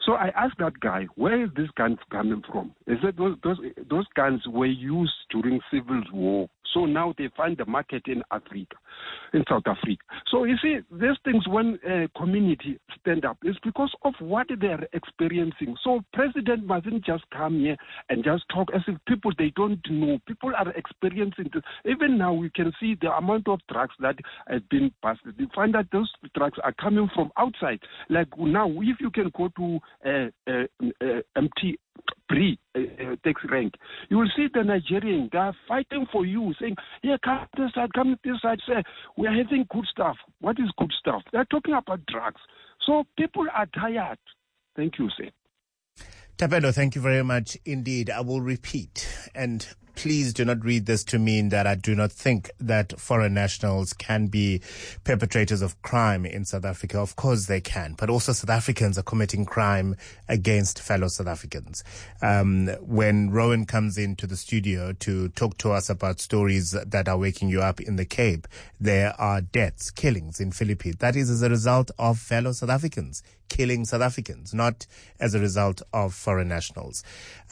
So I asked that guy, where is this guns coming from? He said those guns were used during civil war. So now they find the market in Africa, in South Africa. So you see, these things, when a community stand up, it's because of what they are experiencing. So president mustn't just come here and just talk as if people, they don't know. People are experiencing this. Even now we can see the amount of drugs that have been passed. You find that those drugs are coming from outside. Like now, if you can go to MT tax rank, you will see the Nigerians, they are fighting for you, saying, yeah, come this side, say, we are having good stuff. What is good stuff? They are talking about drugs. So people are tired. Thank you, sir. Thapelo, thank you very much indeed. I will repeat, and please do not read this to mean that I do not think that foreign nationals can be perpetrators of crime in South Africa. Of course they can, but also South Africans are committing crime against fellow South Africans. When Rowan comes into the studio to talk to us about stories that are waking you up in the Cape, there are deaths, killings in Philippines. That is as a result of fellow South Africans killing South Africans, not as a result of foreign nationals.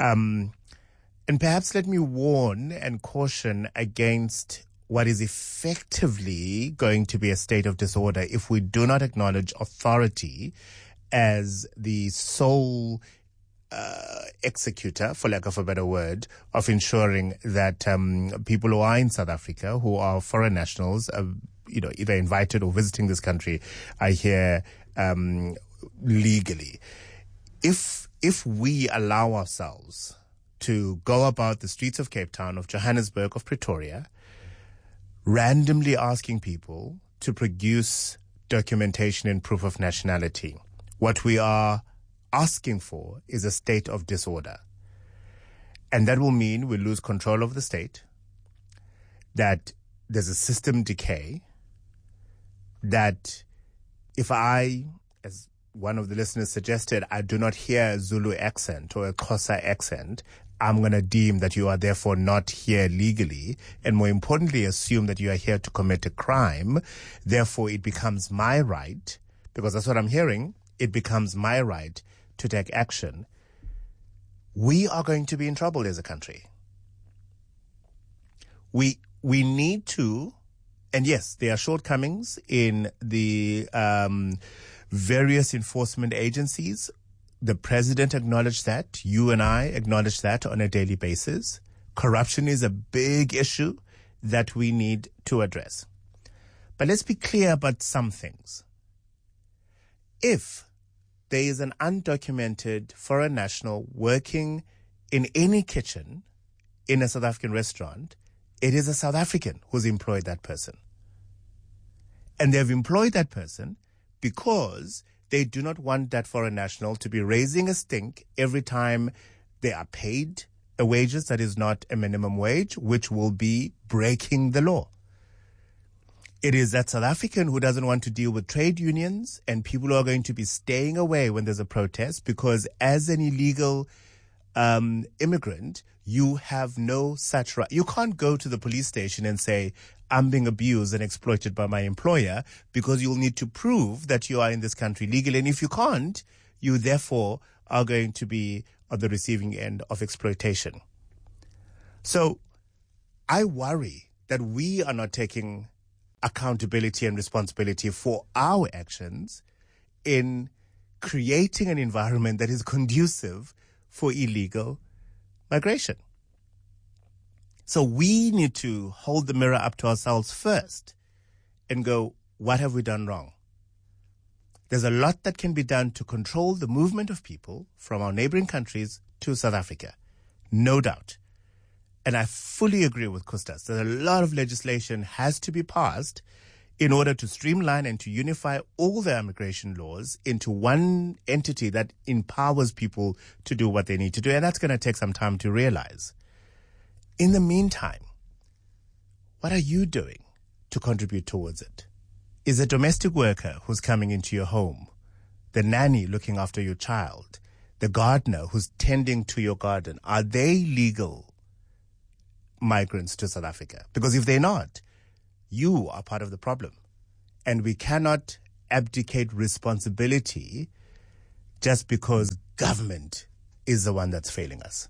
And perhaps let me warn and caution against what is effectively going to be a state of disorder if we do not acknowledge authority as the sole executor, for lack of a better word, of ensuring that people who are in South Africa, who are foreign nationals, either invited or visiting this country, are here legally. If we allow ourselves to go about the streets of Cape Town, of Johannesburg, of Pretoria, randomly asking people to produce documentation and proof of nationality, what we are asking for is a state of disorder. And that will mean we lose control of the state, that there's a system decay, that if I, as one of the listeners suggested, I do not hear a Zulu accent or a Xhosa accent, I'm going to deem that you are therefore not here legally, and more importantly, assume that you are here to commit a crime. Therefore, it becomes my right, because that's what I'm hearing, it becomes my right to take action. We are going to be in trouble as a country. We need to, and yes, there are shortcomings in the various enforcement agencies. The president acknowledged that. You and I acknowledge that on a daily basis. Corruption is a big issue that we need to address. But let's be clear about some things. If there is an undocumented foreign national working in any kitchen in a South African restaurant, it is a South African who's employed that person. And they've employed that person because they do not want that foreign national to be raising a stink every time they are paid a wages that is not a minimum wage, which will be breaking the law. It is that South African who doesn't want to deal with trade unions and people who are going to be staying away when there's a protest, because as an illegal immigrant, you have no such right. You can't go to the police station and say, I'm being abused and exploited by my employer, because you'll need to prove that you are in this country legally. And if you can't, you therefore are going to be on the receiving end of exploitation. So I worry that we are not taking accountability and responsibility for our actions in creating an environment that is conducive for illegal migration. So we need to hold the mirror up to ourselves first and go, what have we done wrong? There's a lot that can be done to control the movement of people from our neighboring countries to South Africa. No doubt. And I fully agree with Costas that a lot of legislation has to be passed in order to streamline and to unify all the immigration laws into one entity that empowers people to do what they need to do. And that's going to take some time to realize. In the meantime, what are you doing to contribute towards it? Is a domestic worker who's coming into your home, the nanny looking after your child, the gardener who's tending to your garden, are they legal migrants to South Africa? Because if they're not, you are part of the problem. And we cannot abdicate responsibility just because government is the one that's failing us.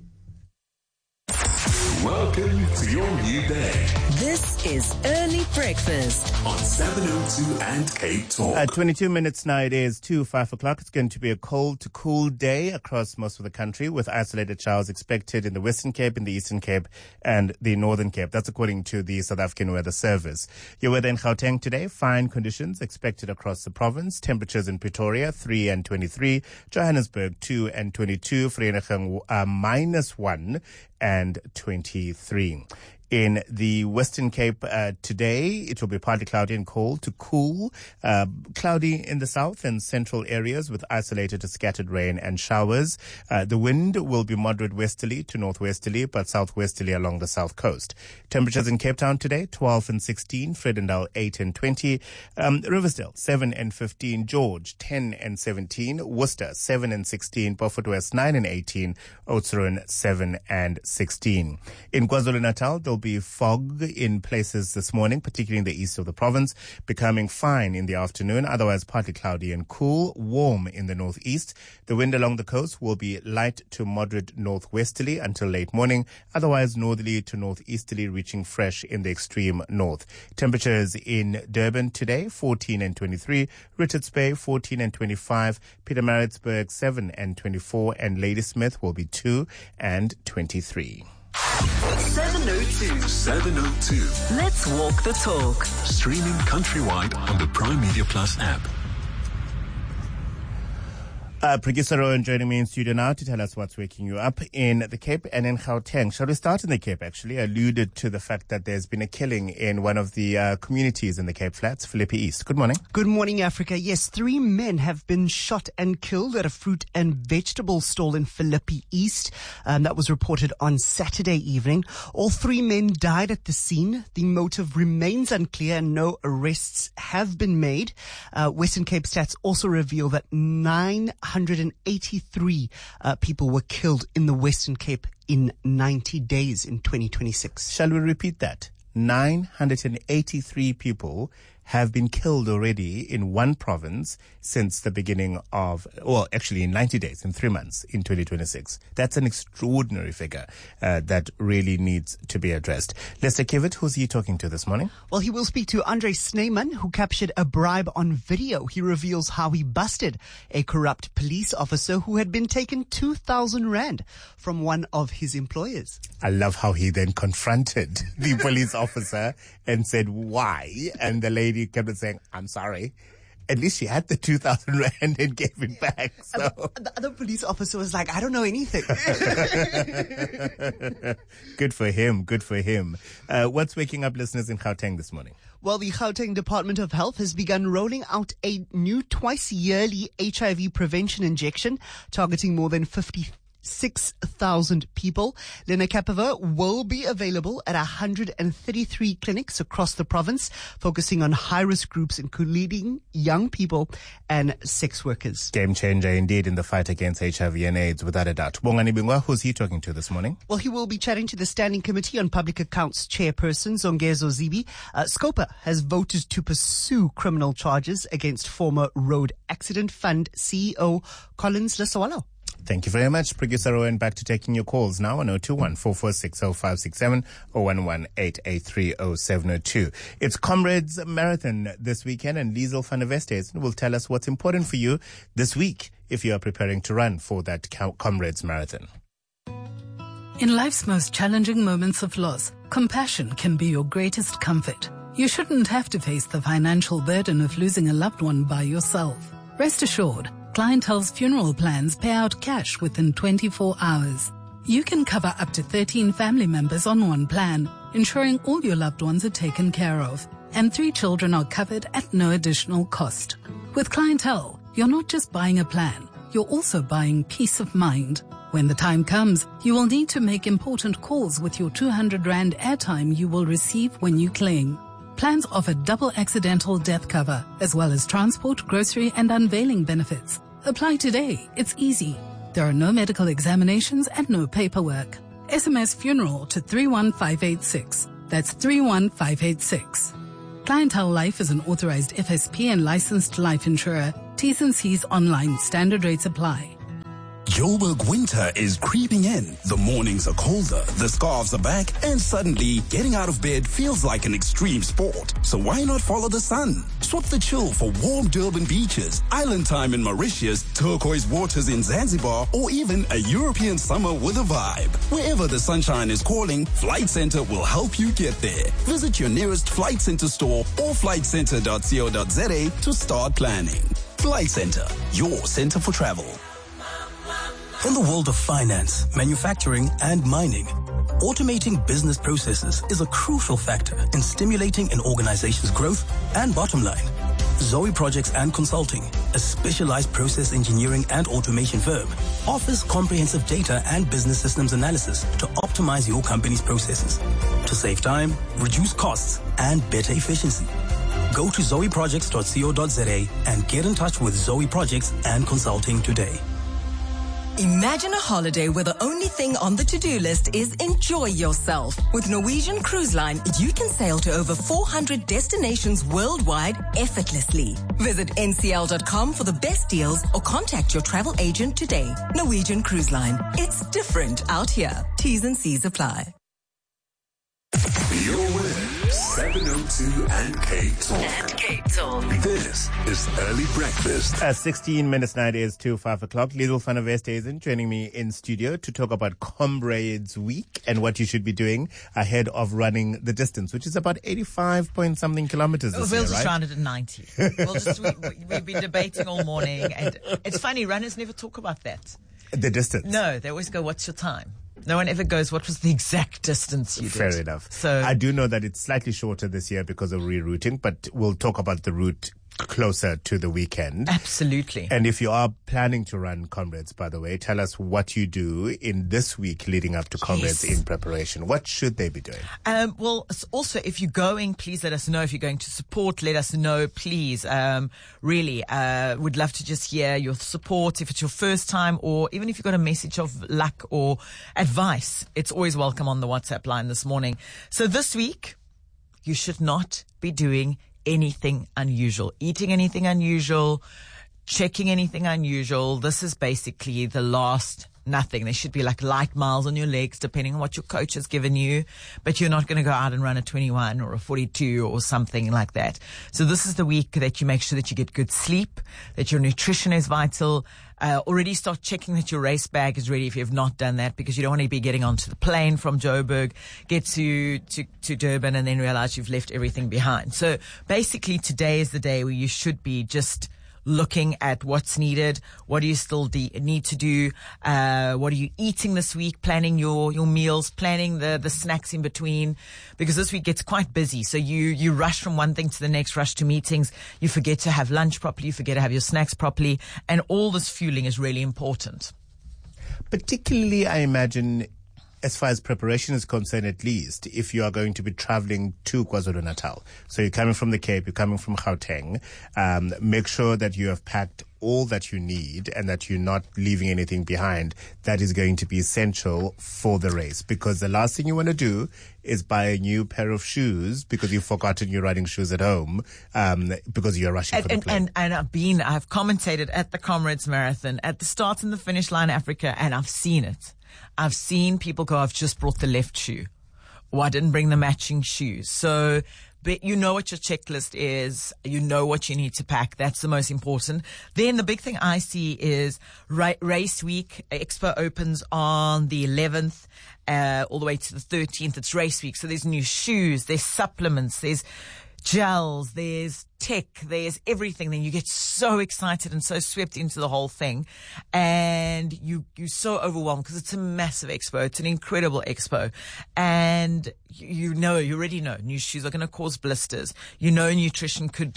Welcome to your new day. This is Early Breakfast on 702 and Cape Talk. At 22 minutes now, it is 5 o'clock. It's going to be a cold to cool day across most of the country, with isolated showers expected in the Western Cape, in the Eastern Cape, and the Northern Cape. That's according to the South African Weather Service. Your weather in Gauteng today: fine conditions expected across the province. Temperatures in Pretoria 3 and 23, Johannesburg 2 and 22, Vereeniging -1 and 23. In the Western Cape today, it will be partly cloudy and cold to cool. Cloudy in the south and central areas with isolated to scattered rain and showers. The wind will be moderate westerly to northwesterly, but southwesterly along the south coast. Temperatures in Cape Town today: 12 and 16, Vredendal 8 and 20, Riversdale 7 and 15, George 10 and 17, Worcester 7 and 16, Beaufort West 9 and 18, Oudtshoorn 7 and 16. In KwaZulu-Natal, there'll be fog in places this morning, particularly in the east of the province, becoming fine in the afternoon, otherwise partly cloudy and cool, warm in the northeast. The wind along the coast will be light to moderate northwesterly until late morning, otherwise northerly to northeasterly, reaching fresh in the extreme north. Temperatures in Durban today: 14 and 23, Richards Bay 14 and 25, Pietermaritzburg 7 and 24, and Ladysmith will be 2 and 23. 702. Let's walk the talk. Streaming countrywide on the Prime Media Plus app. Pregisa Rowan joining me in studio now to tell us what's waking you up in the Cape and in Gauteng. Shall we start in the Cape, actually? I alluded to the fact that there's been a killing in one of the communities in the Cape Flats, Philippi East. Good morning. Good morning, Africa. Yes, 3 men have been shot and killed at a fruit and vegetable stall in Philippi East. That was reported on Saturday evening. All 3 men died at the scene. The motive remains unclear and no arrests have been made. Western Cape stats also reveal that 983 people were killed in the Western Cape in 90 days in 2026. Shall we repeat that? 983 people have been killed already in one province since the beginning of, well, actually in 90 days, in 3 months, in 2026. That's an extraordinary figure that really needs to be addressed. Lester Kivitt, who's he talking to this morning? Well, he will speak to Andre Snyman, who captured a bribe on video. He reveals how he busted a corrupt police officer who had been taken 2,000 rand from one of his employers. I love how he then confronted the police officer and said, why? And the lady kept on saying, I'm sorry. At least she had the 2,000 rand and gave it back. So the other police officer was like, I don't know anything. Good for him. Good for him. What's waking up listeners in Gauteng this morning? Well, the Gauteng Department of Health has begun rolling out a new twice-yearly HIV prevention injection targeting more than 56,000 people. Lenacapavir will be available at 133 clinics across the province, focusing on high-risk groups, including young people and sex workers. Game changer indeed in the fight against HIV and AIDS, without a doubt. Bongani Bingwa, who's he talking to this morning? Well, he will be chatting to the Standing Committee on Public Accounts chairperson, Zongezo Zibi. Scopa has voted to pursue criminal charges against former Road Accident Fund CEO Collins Lesawalo. Thank you very much, Pregisa Rowan. Back to taking your calls now on 021-446-0567 or 118-883-0702. It's Comrades Marathon this weekend, and Liesel van der Westhuizen will tell us what's important for you this week if you are preparing to run for that Comrades Marathon. In life's most challenging moments of loss, compassion can be your greatest comfort. You shouldn't have to face the financial burden of losing a loved one by yourself. Rest assured, Clientele's funeral plans pay out cash within 24 hours. You can cover up to 13 family members on one plan, ensuring all your loved ones are taken care of. And 3 children are covered at no additional cost. With Clientele, you're not just buying a plan, you're also buying peace of mind. When the time comes, you will need to make important calls with your 200 Rand airtime you will receive when you claim. Plans offer double accidental death cover, as well as transport, grocery, and unveiling benefits. Apply today. It's easy. There are no medical examinations and no paperwork. SMS funeral to 31586. That's 31586. Clientele Life is an authorized FSP and licensed life insurer. T's and C's online. Standard rates apply. Joburg winter is creeping in. The mornings are colder, the scarves are back, and suddenly getting out of bed feels like an extreme sport. So why not follow the sun? Swap the chill for warm Durban beaches, island time in Mauritius, turquoise waters in Zanzibar, or even a European summer with a vibe. Wherever the sunshine is calling, Flight Centre will help you get there. Visit your nearest Flight Centre store or flightcentre.co.za to start planning. Flight Centre, your centre for travel. In the world of finance, manufacturing, and mining, automating business processes is a crucial factor in stimulating an organization's growth and bottom line. Zoe Projects and Consulting, a specialized process engineering and automation firm, offers comprehensive data and business systems analysis to optimize your company's processes, to save time, reduce costs, and better efficiency. Go to zoeprojects.co.za and get in touch with Zoe Projects and Consulting today. Imagine a holiday where the only thing on the to-do list is enjoy yourself. With Norwegian Cruise Line, you can sail to over 400 destinations worldwide effortlessly. Visit ncl.com for the best deals or contact your travel agent today. Norwegian Cruise Line. It's different out here. T's and C's apply. You're with 702 and K-Talk. This is Early Breakfast. 16 minutes now, it is to 5 o'clock. Little Fanaveste is joining me in studio to talk about Comrades Week and what you should be doing ahead of running the distance, which is about 85 point something kilometers this year, We'll right? just round it at 90. We've been debating all morning, and it's funny, runners never talk about that. The distance. No, they always go, what's your time? No one ever goes, what was the exact distance you did? Fair enough. So I do know that it's slightly shorter this year because of rerouting, but we'll talk about the route closer to the weekend. Absolutely. And if you are planning to run Comrades, by the way, tell us what you do in this week leading up to Comrades in preparation. What should they be doing? Well, also, if you're going, please let us know. If you're going to support, let us know, please. Really, would love to just hear your support. If it's your first time, or even if you've got a message of luck or advice, it's always welcome on the WhatsApp line this morning. So this week, you should not be doing anything unusual, eating anything unusual, checking anything unusual. This is basically the last nothing. There should be like light miles on your legs, depending on what your coach has given you, but you're not going to go out and run a 21 or a 42 or something like that. So this is the week that you make sure that you get good sleep, that your nutrition is vital. Already start checking that your race bag is ready if you have not done that, because you don't want to be getting onto the plane from Joburg, get to Durban, and then realize you've left everything behind. So basically today is the day where you should be just looking at what's needed, what do you still need to do, what are you eating this week, planning your meals, planning the snacks in between, because this week gets quite busy. So you rush from one thing to the next, rush to meetings, you forget to have lunch properly, you forget to have your snacks properly, and all this fueling is really important. Particularly, I imagine, as far as preparation is concerned, at least, if you are going to be traveling to KwaZulu-Natal. So you're coming from the Cape, you're coming from Gauteng, make sure that you have packed all that you need and that you're not leaving anything behind that is going to be essential for the race. Because the last thing you want to do is buy a new pair of shoes because you've forgotten your running shoes at home, because you're rushing for the plane. And I've commentated at the Comrades Marathon, at the start and the finish line Africa, and I've seen it. I've seen people go, I've just brought the left shoe, or I didn't bring the matching shoes. So, but you know what your checklist is. You know what you need to pack. That's the most important. Then the big thing I see is race week. Expo opens on the 11th, all the way to the 13th. It's race week. So there's new shoes, there's supplements, there's gels, there's tech, there's everything. Then you get so excited and so swept into the whole thing, and you're so overwhelmed because it's a massive expo. It's an incredible expo, and you already know new shoes are going to cause blisters. You know, new nutrition could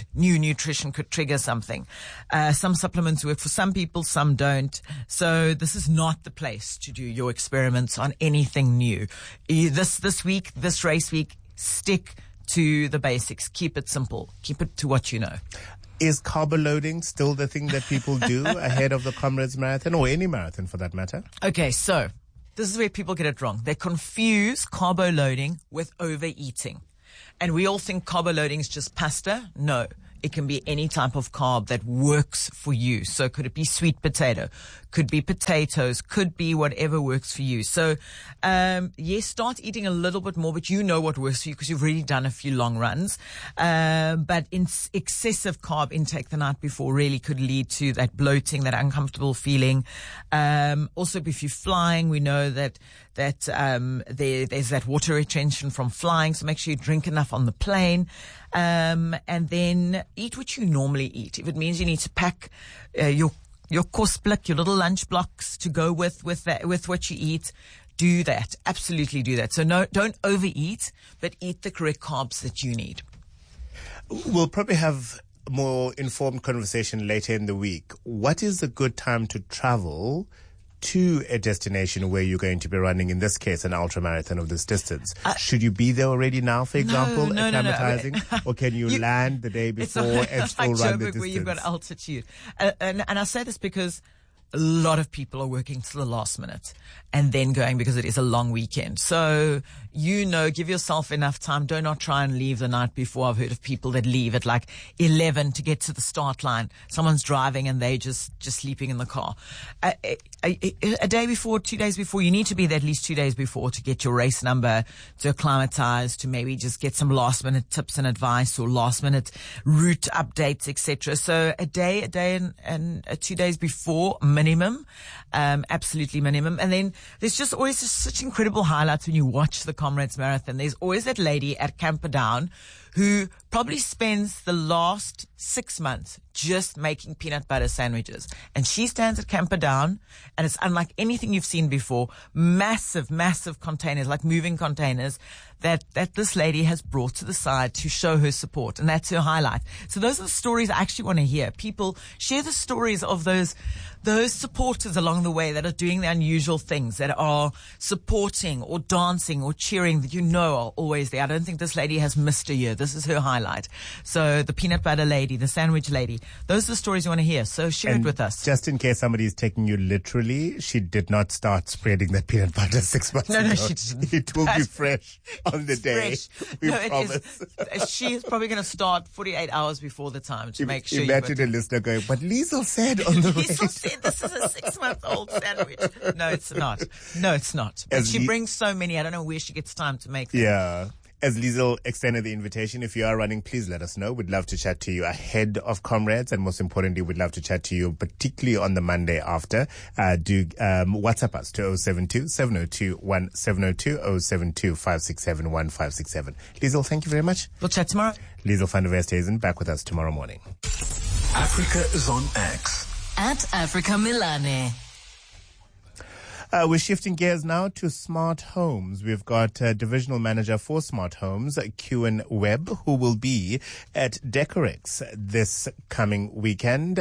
trigger something. Some supplements work for some people, some don't. So this is not the place to do your experiments on anything new. This week, this race week, stick to the basics. Keep it simple. Keep it to what you know. Is carbo loading still the thing that people do ahead of the Comrades Marathon, or any marathon for that matter? Okay, so this is where people get it wrong. They confuse carbo loading with overeating. And we all think carbo loading is just pasta. No. It can be any type of carb that works for you. So could it be sweet potato? Could be potatoes? Could be whatever works for you. So, yes, start eating a little bit more, but you know what works for you because you've already done a few long runs. But excessive carb intake the night before really could lead to that bloating, that uncomfortable feeling. Also, if you're flying, we know that there's that water retention from flying. So make sure you drink enough on the plane. And then eat what you normally eat. If it means you need to pack, your kosblik, your little lunch blocks to go with what you eat, do that. Absolutely do that. So don't overeat, but eat the correct carbs that you need. We'll probably have more informed conversation later in the week. What is a good time to travel to a destination where you're going to be running, in this case, an ultramarathon of this distance? Should you be there already now, for example, acclimatizing? Or can you land the day before and still run the distance? Where you've got altitude. And I say this because a lot of people are working till the last minute and then going because it is a long weekend. So, give yourself enough time. Do not try and leave the night before. I've heard of people that leave at like 11 to get to the start line. Someone's driving and they just sleeping in the car. A day before, 2 days before, you need to be there at least 2 days before to get your race number, to acclimatize, to maybe just get some last minute tips and advice or last minute route updates, etc. So a day and 2 days before minimum, absolutely minimum. And then there's just always such incredible highlights when you watch the Comrades Marathon. There's always that lady at Camperdown who probably spends the last 6 months just making peanut butter sandwiches. And she stands at Camperdown, and it's unlike anything you've seen before. Massive, massive containers, like moving containers, that this lady has brought to the side to show her support. And that's her highlight. So those are the stories I actually want to hear. People share the stories of those supporters along the way that are doing the unusual things, that are supporting or dancing or cheering, that are always there. I don't think this lady has missed a year. This is her highlight. So the peanut butter lady, the sandwich lady, those are the stories you want to hear. So share it with us. Just in case somebody is taking you literally, she did not start spreading that peanut butter 6 months ago. No, she didn't. It will be fresh on the day. We promise. She's probably going to start 48 hours before the time to make sure. Imagine a listener going, but Liesl said on the Liesl said this is a 6-month-old sandwich. No, it's not. But she brings so many. I don't know where she gets time to make them. Yeah. As Liesl extended the invitation, if you are running, please let us know. We'd love to chat to you ahead of Comrades, and most importantly, we'd love to chat to you particularly on the Monday after. Do WhatsApp us to 072-702-1702, 072-567-1567. Liesl, thank you very much. We'll chat tomorrow. Liesl van der Westhuizen back with us tomorrow morning. Africa is on X. At Africa Milane. We're shifting gears now to smart homes. We've got Divisional Manager for Smart Homes, Kewan Webb, who will be at Decorex this coming weekend.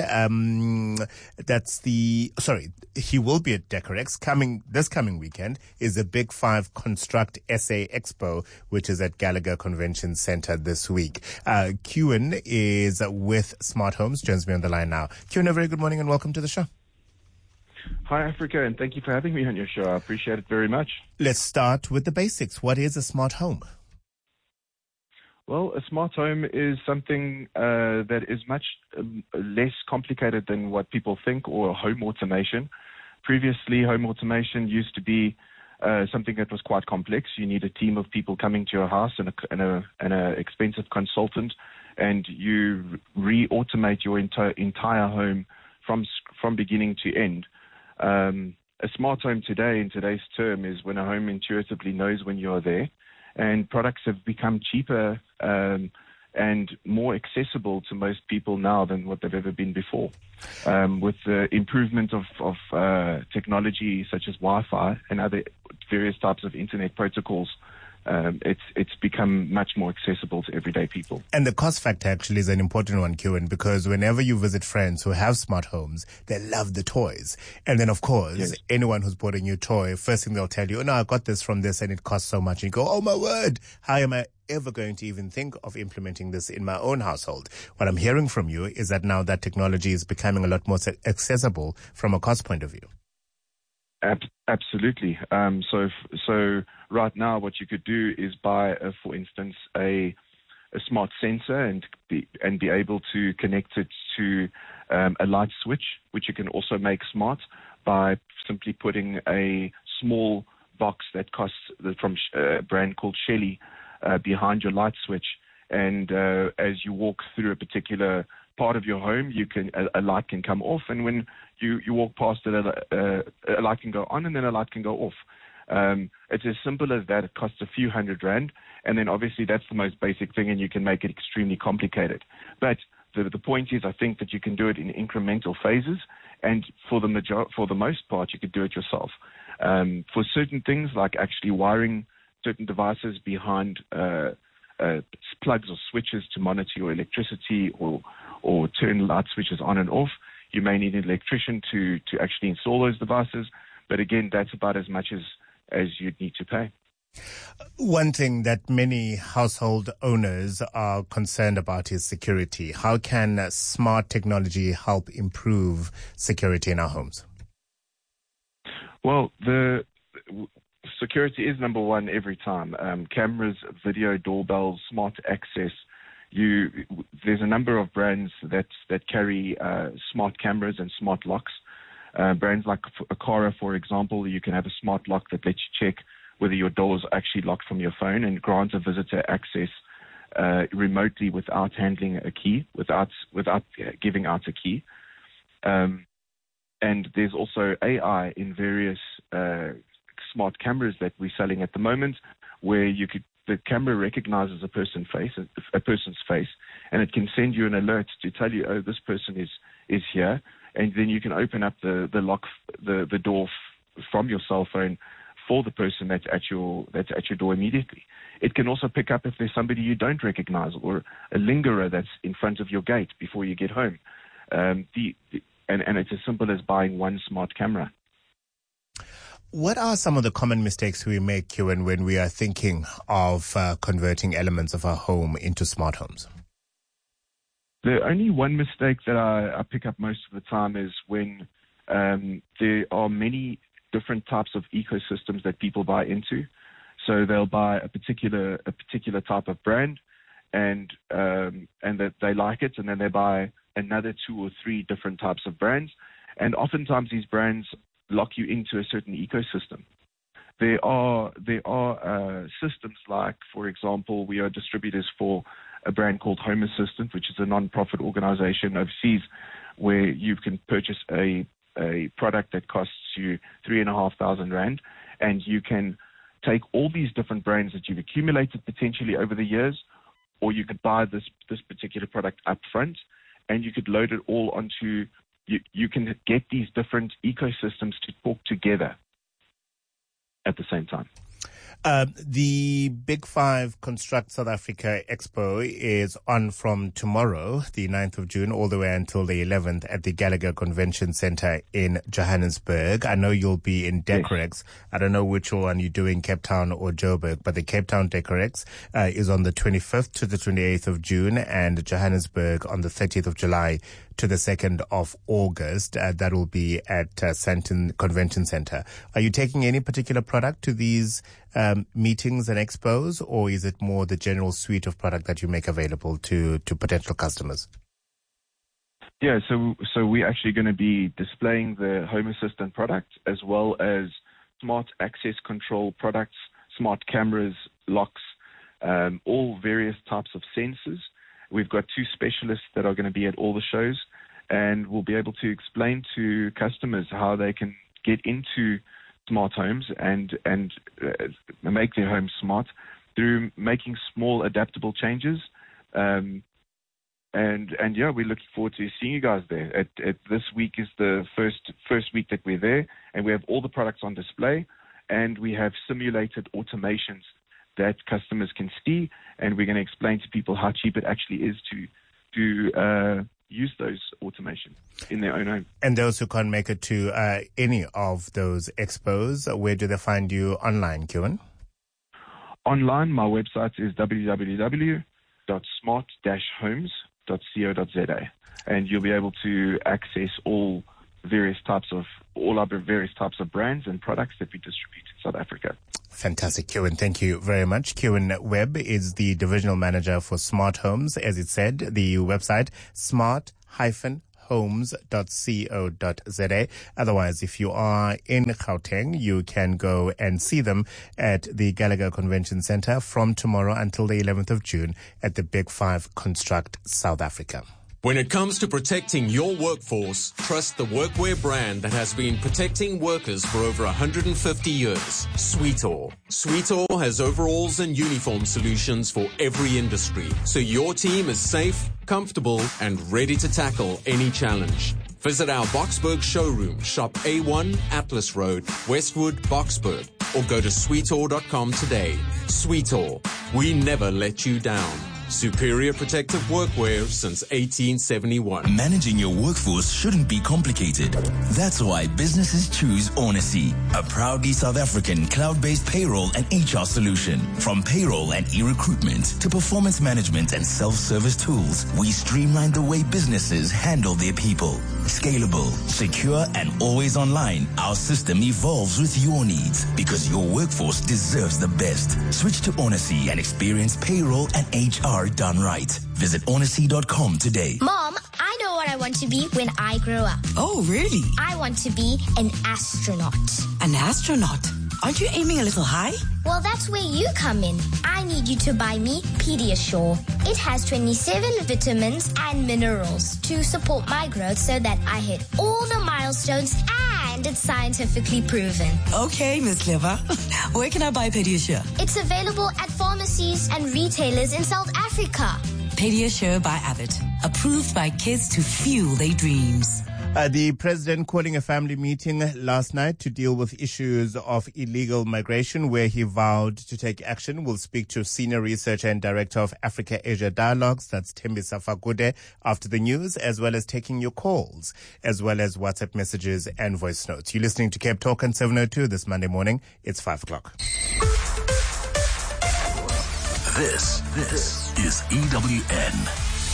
He will be at Decorex. This coming weekend is the Big 5 Construct SA Expo, which is at Gallagher Convention Center this week. Kewan is with Smart Homes, joins me on the line now. Kewan, a very good morning and welcome to the show. Hi, Africa, and thank you for having me on your show. I appreciate it very much. Let's start with the basics. What is a smart home? Well, a smart home is something that is much less complicated than what people think, or home automation. Previously, home automation used to be something that was quite complex. You need a team of people coming to your house and an expensive consultant, and you re-automate your entire home from beginning to end. A smart home today, in today's term, is when a home intuitively knows when you're there, and products have become cheaper and more accessible to most people now than what they've ever been before. With the improvement of technology such as Wi-Fi and other various types of internet protocols, it's become much more accessible to everyday people. And the cost factor actually is an important one, Kewan, because whenever you visit friends who have smart homes, they love the toys. And then, of course, yes, anyone who's bought a new toy, first thing they'll tell you, I got this from this and it costs so much. And you go, oh my word, how am I ever going to even think of implementing this in my own household? What I'm hearing from you is that now that technology is becoming a lot more accessible from a cost point of view. Absolutely. So right now, what you could do is buy, for instance, a smart sensor and be able to connect it to a light switch, which you can also make smart by simply putting a small box that costs from a brand called Shelly behind your light switch. And as you walk through a particular part of your home, a light can come off, and when you walk past it, a light can go on, and then a light can go off. It's as simple as that. It costs a few $100, and then obviously that's the most basic thing, and you can make it extremely complicated. But the point is, I think that you can do it in incremental phases, and for the most part, you could do it yourself. For certain things, like actually wiring certain devices behind plugs or switches to monitor your electricity or turn light switches on and off, you may need an electrician to actually install those devices. But again, that's about as much as you'd need to pay. One thing that many household owners are concerned about is security. How can smart technology help improve security in our homes? Well, the security is number one every time. Cameras, video, doorbells, smart access. There's a number of brands that carry smart cameras and smart locks. Brands like Aqara, for example, you can have a smart lock that lets you check whether your door is actually locked from your phone and grants a visitor access remotely without handling a key, without giving out a key. And there's also AI in various smart cameras that we're selling at the moment, where the camera recognizes a person's face, and it can send you an alert to tell you, oh, this person is here, and then you can open up the door from your cell phone for the person that's at your door immediately. It can also pick up if there's somebody you don't recognize or a lingerer that's in front of your gate before you get home. And it's as simple as buying one smart camera. What are some of the common mistakes we make, Kieran, when we are thinking of converting elements of our home into smart homes? The only one mistake that I pick up most of the time is when there are many different types of ecosystems that people buy into. So they'll buy a particular type of brand, and that they like it, and then they buy another 2 or 3 different types of brands, and oftentimes these brands lock you into a certain ecosystem. There are systems like, for example, we are distributors for a brand called Home Assistant, which is a non-profit organization overseas, where you can purchase a product that costs you 3,500 Rand, and you can take all these different brands that you've accumulated potentially over the years, or you could buy this particular product up front, and you could load it all onto, you can get these different ecosystems to talk together at the same time. The Big Five Construct South Africa Expo is on from tomorrow, the 9th of June, all the way until the 11th at the Gallagher Convention Centre in Johannesburg. I know you'll be in Decorex. Yes. I don't know which one you do in Cape Town or Joburg, but the Cape Town Decorex is on the 25th to the 28th of June, and Johannesburg on the 30th of July to the 2nd of August. That will be at Sandton Convention Centre. Are you taking any particular product to these meetings and expos, or is it more the general suite of product that you make available to potential customers? Yeah, so we're actually going to be displaying the Home Assistant product, as well as smart access control products, smart cameras, locks, all various types of sensors. We've got 2 specialists that are going to be at all the shows, and we'll be able to explain to customers how they can get into smart homes and make their homes smart through making small adaptable changes. And yeah, we're looking forward to seeing you guys there. This week is the first week that we're there, and we have all the products on display, and we have simulated automations that customers can see, and we're going to explain to people how cheap it actually is to use those automations in their own home. And those who can't make it to any of those expos, where do they find you online, Kieran? Online, my website is www.smart-homes.co.za, and you'll be able to access all our various types of brands and products that we distribute in South Africa. Fantastic, Kieran. Thank you very much. Kieran Webb is the Divisional Manager for Smart Homes. As it said, the website smart-homes.co.za. Otherwise, if you are in Gauteng, you can go and see them at the Gallagher Convention Centre from tomorrow until the 11th of June at the Big Five Construct South Africa. When it comes to protecting your workforce, trust the workwear brand that has been protecting workers for over 150 years, Sweetall. Sweetall has overalls and uniform solutions for every industry, so your team is safe, comfortable, and ready to tackle any challenge. Visit our Boksburg showroom, shop A1 Atlas Road, Westwood, Boksburg, or go to sweetall.com today. Sweetall, we never let you down. Superior protective workwear since 1871. Managing your workforce shouldn't be complicated. That's why businesses choose Onacy, a proudly South African cloud-based payroll and HR solution. From payroll and e-recruitment to performance management and self-service tools, we streamline the way businesses handle their people. Scalable, secure, and always online, our system evolves with your needs because your workforce deserves the best. Switch to Onacy and experience payroll and HR done right. Visit onacy.com today. Mom, I know what I want to be when I grow up. Oh, really? I want to be an astronaut. An astronaut? Aren't you aiming a little high? Well, that's where you come in. I need you to buy me Pediasure. It has 27 vitamins and minerals to support my growth so that I hit all the milestones and it's scientifically proven. Okay, Miss Clever. Where can I buy Pediasure? It's available at pharmacies and retailers in South Africa. Pediasure by Abbott. Approved by kids to fuel their dreams. The president calling a family meeting last night to deal with issues of illegal migration, where he vowed to take action. We'll speak to Senior Researcher and Director of Africa-Asia Dialogues, that's Thembisa Fakude, after the news, as well as taking your calls, as well as WhatsApp messages and voice notes. You're listening to Cape Talk on 702 this Monday morning. It's 5 o'clock. This is EWN.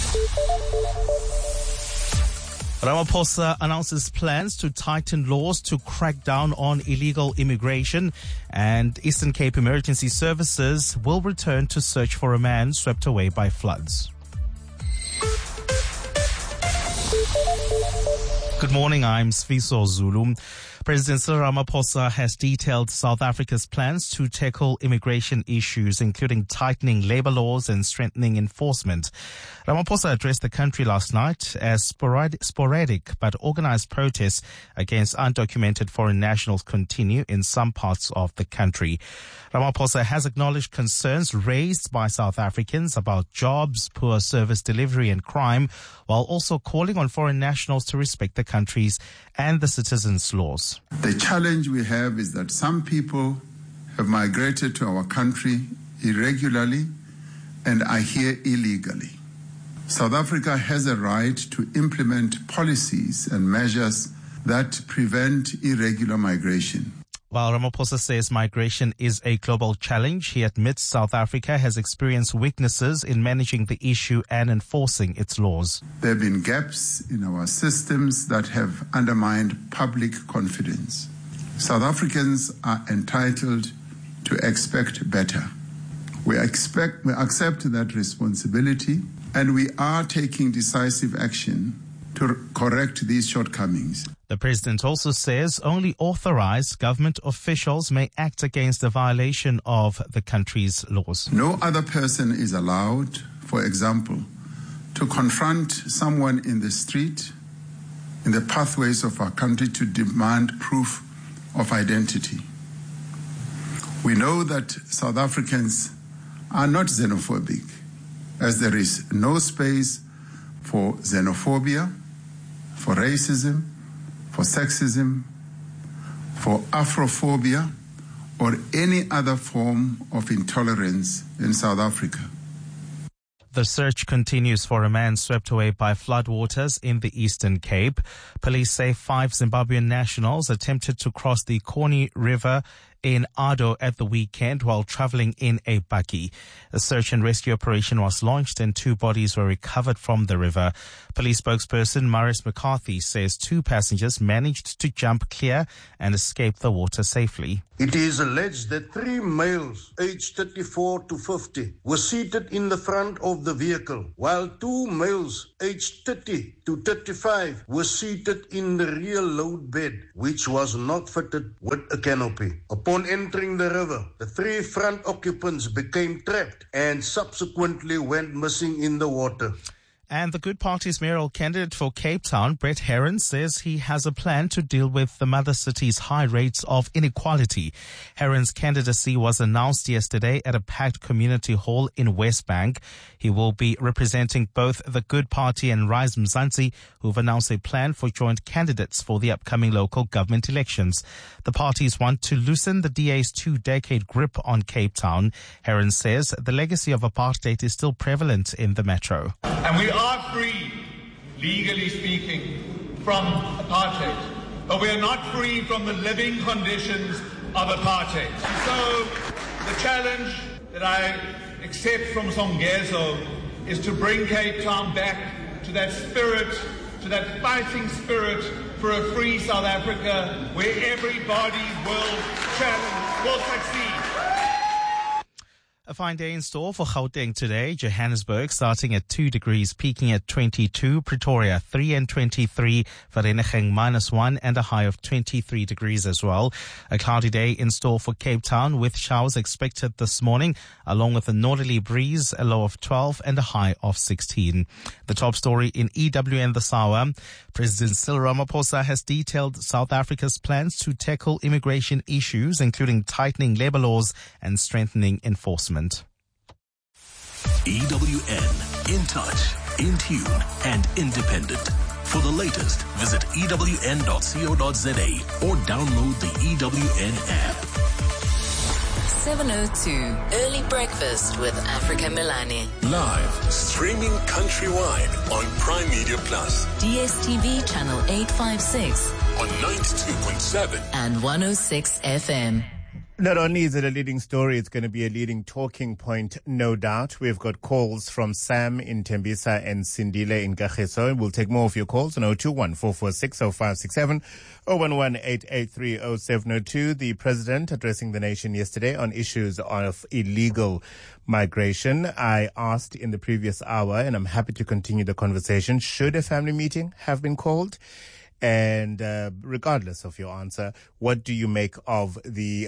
Ramaphosa announces plans to tighten laws to crack down on illegal immigration, and Eastern Cape Emergency Services will return to search for a man swept away by floods. Good morning, I'm Sfiso Zulu. President Cyril Ramaphosa has detailed South Africa's plans to tackle immigration issues, including tightening labor laws and strengthening enforcement. Ramaphosa addressed the country last night as sporadic but organized protests against undocumented foreign nationals continue in some parts of the country. Ramaphosa has acknowledged concerns raised by South Africans about jobs, poor service delivery and crime, while also calling on foreign nationals to respect the country's and the citizens' laws. The challenge we have is that some people have migrated to our country irregularly and are here illegally. South Africa has a right to implement policies and measures that prevent irregular migration. While Ramaphosa says migration is a global challenge, he admits South Africa has experienced weaknesses in managing the issue and enforcing its laws. There have been gaps in our systems that have undermined public confidence. South Africans are entitled to expect better. We accept that responsibility, and we are taking decisive action to correct these shortcomings. The president also says only authorized government officials may act against a violation of the country's laws. No other person is allowed, for example, to confront someone in the street, in the pathways of our country, to demand proof of identity. We know that South Africans are not xenophobic, as there is no space for xenophobia, for racism, for sexism, for Afrophobia, or any other form of intolerance in South Africa. The search continues for a man swept away by floodwaters in the Eastern Cape. Police say 5 Zimbabwean nationals attempted to cross the Corny River in Ado at the weekend while traveling in a buggy. A search and rescue operation was launched and 2 bodies were recovered from the river. Police spokesperson Maurice McCarthy says 2 passengers managed to jump clear and escape the water safely. It is alleged that 3 males aged 34 to 50 were seated in the front of the vehicle, while 2 males aged 30 to 35 were seated in the rear load bed, which was not fitted with a canopy. Upon entering the river, the 3 front occupants became trapped and subsequently went missing in the water. And the Good Party's mayoral candidate for Cape Town, Brett Herron, says he has a plan to deal with the mother city's high rates of inequality. Herron's candidacy was announced yesterday at a packed community hall in Westbank. He will be representing both the Good Party and Rise Mzansi, who've announced a plan for joint candidates for the upcoming local government elections. The parties want to loosen the DA's 2-decade grip on Cape Town. Herron says the legacy of apartheid is still prevalent in the metro. And we are free, legally speaking, from apartheid, but we are not free from the living conditions of apartheid. So the challenge that I accept from Songezo is to bring Cape Town back to that spirit, to that fighting spirit for a free South Africa where everybody will succeed. A fine day in store for Gauteng today. Johannesburg starting at 2 degrees, peaking at 22. Pretoria 3 and 23. Vereeniging -1 and a high of 23 degrees as well. A cloudy day in store for Cape Town with showers expected this morning, along with a northerly breeze, a low of 12 and a high of 16. The top story in EWN this hour. President Cyril Ramaphosa has detailed South Africa's plans to tackle immigration issues, including tightening labor laws and strengthening enforcement. EWN, in touch, in tune, and independent. For the latest, visit ewn.co.za or download the EWN app. 7:02 Early Breakfast with Africa Milani. Live, streaming countrywide on Prime Media Plus. DSTV channel 856 on 92.7 and 106 FM. Not only is it a leading story, it's going to be a leading talking point, no doubt. We've got calls from Sam in Tembisa and Sindile in Kagiso. We'll take more of your calls on 021-446-0567, 011-883-0702. The president addressing the nation yesterday on issues of illegal migration. I asked in the previous hour, and I'm happy to continue the conversation, should a family meeting have been called? And regardless of your answer, what do you make of the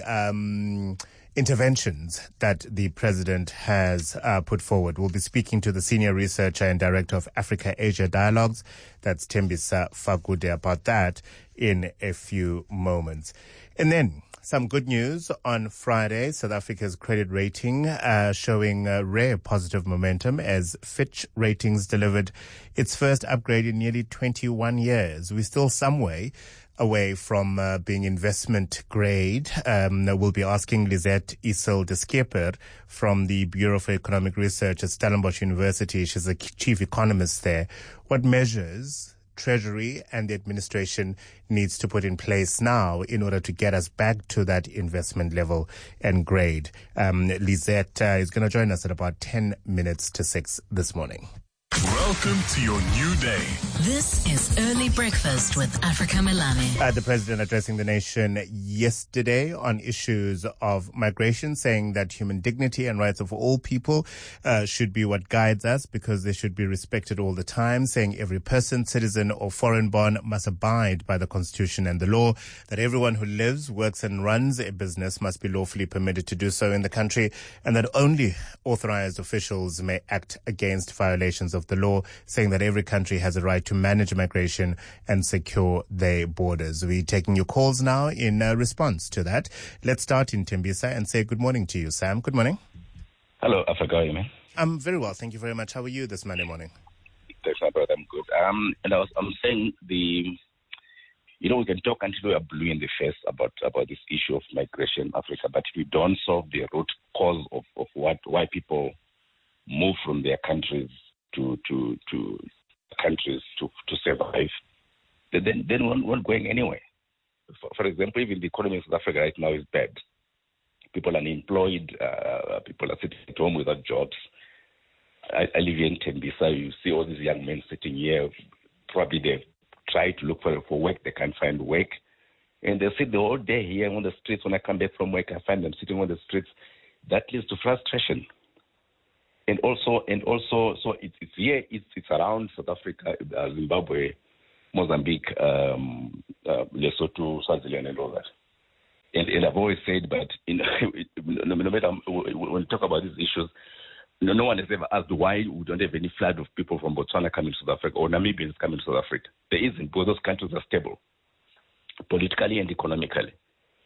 interventions that the president has put forward? We'll be speaking to the senior researcher and director of Africa-Asia Dialogues, that's Tembisa Fakude, about that in a few moments. And then some good news on Friday. South Africa's credit rating showing rare positive momentum as Fitch Ratings delivered its first upgrade in nearly 21 years. We're still some way away from being investment grade. We'll be asking Lisette Isel de Schepper from the Bureau for Economic Research at Stellenbosch University. She's the chief economist there. What measures Treasury and the administration needs to put in place now in order to get us back to that investment level and grade. Lisette is going to join us at about 10 minutes to 6 this morning. Welcome to your new day. This is Early Breakfast with Africa Milani. The president addressing the nation yesterday on issues of migration, saying that human dignity and rights of all people should be what guides us because they should be respected all the time, saying every person, citizen or foreign-born must abide by the constitution and the law, that everyone who lives, works and runs a business must be lawfully permitted to do so in the country, and that only authorized officials may act against violations of the law, saying that every country has a right to manage migration and secure their borders. We're taking your calls now in response to that. Let's start in Tembisa and say good morning to you, Sam. Good morning. Hello, Africa. How are you, man? I'm very well. Thank you very much. How are you this Monday morning? Thanks, my brother. I'm good. And I'm saying we can talk until we are blue in the face about this issue of migration in Africa, but if we don't solve the root cause of why people move from their countries to countries to survive, then we're not going anywhere. For example, even the economy of South Africa right now is bad. people unemployed, people are sitting at home without jobs. I live here in Tembisa. You see all these young men sitting here. Probably they've tried to look for work. They can't find work. And they sit the whole day here on the streets. When I come back from work, I find them sitting on the streets. That leads to frustration. And also, so it's here, it's around South Africa, Zimbabwe, Mozambique, Lesotho, Swaziland, and all that. And I've always said, but no matter when we talk about these issues, no one has ever asked why we don't have any flood of people from Botswana coming to South Africa or Namibians coming to South Africa. There isn't, because those countries are stable, politically and economically.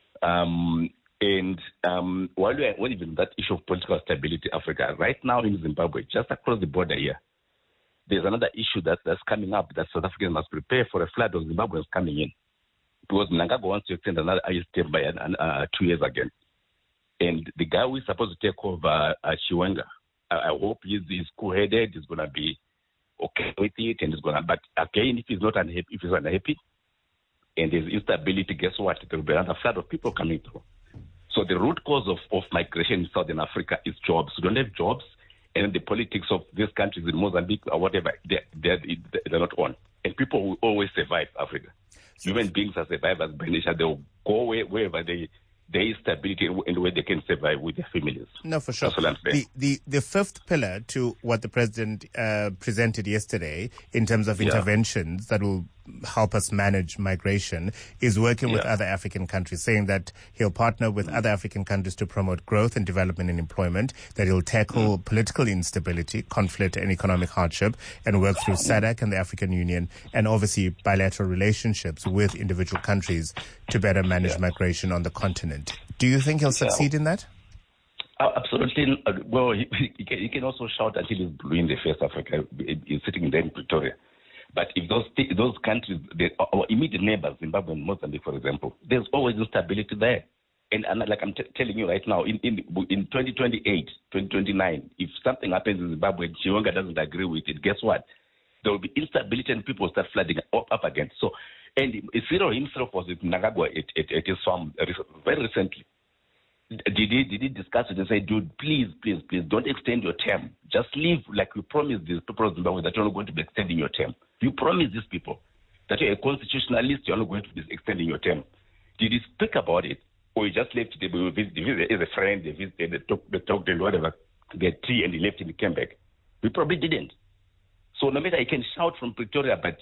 And while we're even that issue of political stability, Africa, right now in Zimbabwe, just across the border here, there's another issue that's coming up that South Africans must prepare for a flood of Zimbabweans coming in. Because Mnangagwa wants to extend another IS term by 2 years again. And the guy who is supposed to take over, Chiwenga, I hope he's cool-headed, he's going to be okay with it, and he's going to, but again, if he's unhappy, and there's instability, guess what? There will be another flood of people coming through. So the root cause of migration in Southern Africa is jobs. We don't have jobs, and the politics of these countries in Mozambique or whatever, they're not on. And people will always survive Africa. Human beings are survivors by nature. They will go wherever there is stability and where they can survive with their families. No, for sure. The fifth pillar to what the president presented yesterday in terms of interventions that will help us manage migration is working with other African countries, saying that he'll partner with other African countries to promote growth and development and employment, that he'll tackle political instability, conflict and economic hardship, and work through SADC and the African Union, and obviously bilateral relationships with individual countries to better manage migration on the continent. Do you think he'll succeed in that? Absolutely. Well, he can also shout until he's blue in the face. Africa. He's sitting there in Pretoria. But if those countries, our immediate neighbors, Zimbabwe and Mozambique, for example, there's always instability there. And like I'm telling you right now, in 2028, 2029, if something happens in Zimbabwe and Chiwenga doesn't agree with it, guess what? There will be instability and people start flooding up again. So, and Cyril himself was with Mnangagwa at his farm very recently. Did he discuss it and say, dude, please, don't extend your term. Just leave like you promised these people of Zimbabwe that you're not going to be extending your term. You promised these people that you're a constitutionalist, you're not going to be extending your term. Did he speak about it? Or he just left it as a friend, they visited, they talked and whatever, they had tea and he left and he came back? We probably didn't. So no matter he can shout from Pretoria, but